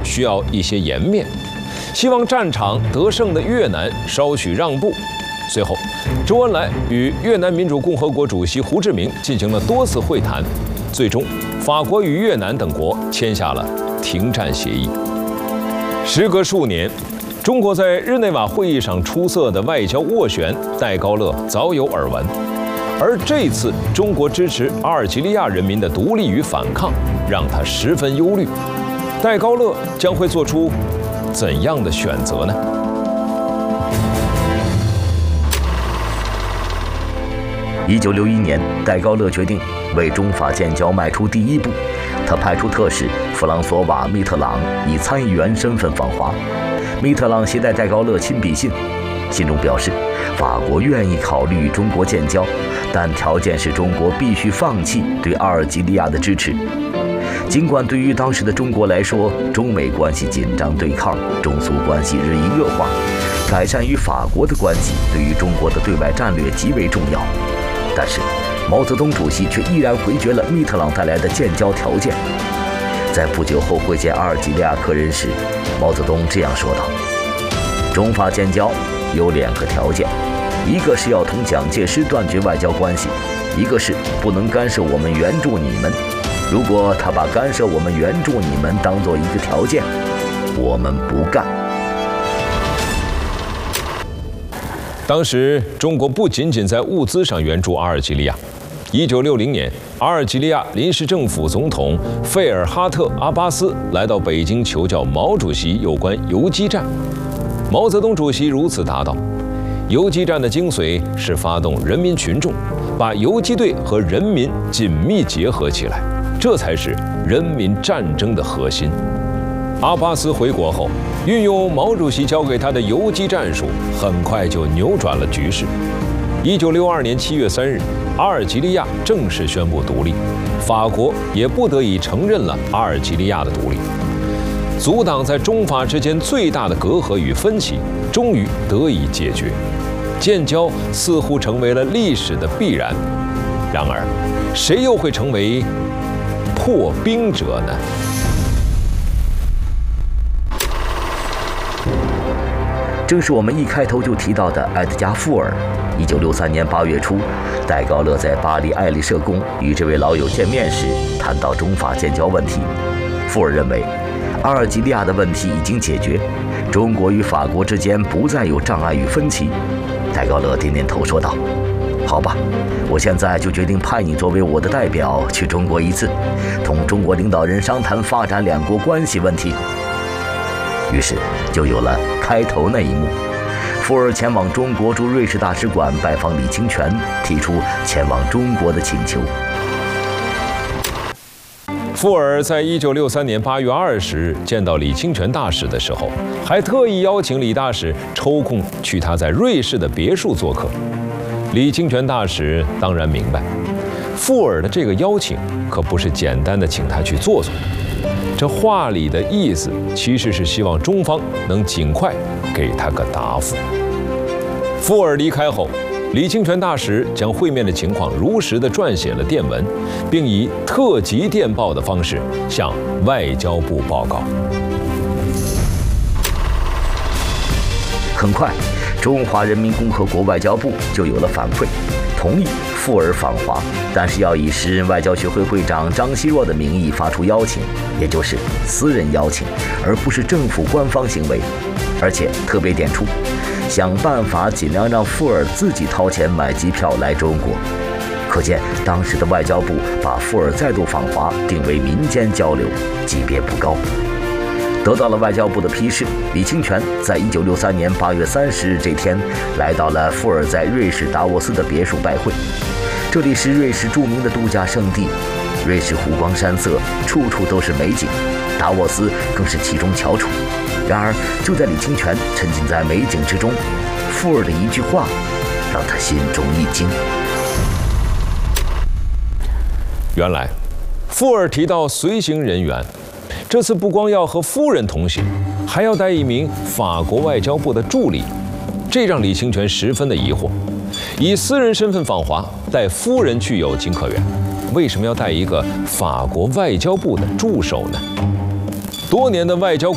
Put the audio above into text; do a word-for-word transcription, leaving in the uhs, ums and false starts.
需要一些颜面，希望战场得胜的越南稍许让步。随后，周恩来与越南民主共和国主席胡志明进行了多次会谈，最终，法国与越南等国签下了停战协议。时隔数年，中国在日内瓦会议上出色的外交斡旋，戴高乐早有耳闻。而这次中国支持阿尔及利亚人民的独立与反抗，让他十分忧虑。戴高乐将会做出怎样的选择呢？ 一九六一年，戴高乐决定为中法建交迈出第一步。他派出特使弗朗索瓦·密特朗以参议员身份访华。密特朗携带戴高乐亲笔信，信中表示，法国愿意考虑与中国建交，但条件是中国必须放弃对阿尔及利亚的支持。尽管对于当时的中国来说，中美关系紧张对抗，中苏关系日益恶化，改善与法国的关系对于中国的对外战略极为重要。但是，毛泽东主席却毅然回绝了密特朗带来的建交条件。在不久后会见阿尔及利亚客人时，毛泽东这样说道：“中法建交有两个条件，一个是要同蒋介石断绝外交关系，一个是不能干涉我们援助你们。如果他把干涉我们援助你们当做一个条件，我们不干。” 当时，中国不仅仅在物资上援助阿尔及利亚。一九六零年，阿尔及利亚临时政府总统费尔哈特·阿巴斯来到北京求教毛主席有关游击战。毛泽东主席如此答道：“游击战的精髓是发动人民群众，把游击队和人民紧密结合起来，这才是人民战争的核心。”阿巴斯回国后，运用毛主席教给他的游击战术，很快就扭转了局势。一九六二年七月三日，阿尔及利亚正式宣布独立，法国也不得已承认了阿尔及利亚的独立。阻挡在中法之间最大的隔阂与分歧，终于得以解决，建交似乎成为了历史的必然。然而，谁又会成为破冰者呢？ 正是我们一开头就提到的埃德加·富尔。一九六三年八月初，戴高乐在巴黎爱丽舍宫与这位老友见面时，谈到中法建交问题。富尔认为，阿尔及利亚的问题已经解决，中国与法国之间不再有障碍与分歧。戴高乐点点头说道：“好吧，我现在就决定派你作为我的代表去中国一次，同中国领导人商谈发展两国关系问题。”于是就有了开头那一幕。富尔前往中国驻瑞士大使馆拜访李清泉，提出前往中国的请求。 富尔在一九六三年八月二十日见到李清泉大使的时候，还特意邀请李大使抽空去他在瑞士的别墅做客。李清泉大使当然明白，富尔的这个邀请可不是简单的请他去坐坐。这话里的意思其实是希望中方能尽快给他个答复。富尔离开后，李清泉大使将会面的情况如实地撰写了电文，并以特急电报的方式向外交部报告。 很快，中华人民共和国外交部就有了反馈，同意富尔访华，但是要以时任外交学会会长张奚若的名义发出邀请，也就是私人邀请，而不是政府官方行为。而且特别点出，想办法尽量让富尔自己掏钱买机票来中国。可见当时的外交部把富尔再度访华定为民间交流，级别不高。得到了外交部的批示，李清泉在一九六三年八月三十日这天来到了富尔在瑞士达沃斯的别墅拜会。这里是瑞士著名的度假胜地，瑞士湖光山色，处处都是美景，达沃斯更是其中翘楚。然而，就在李清泉沉浸在美景之中，富尔的一句话让他心中一惊。 原来，富尔提到随行人员，这次不光要和夫人同行，还要带一名法国外交部的助理，这让李清泉十分的疑惑。以私人身份访华，带夫人去有情可原，为什么要带一个法国外交部的助手呢？多年的外交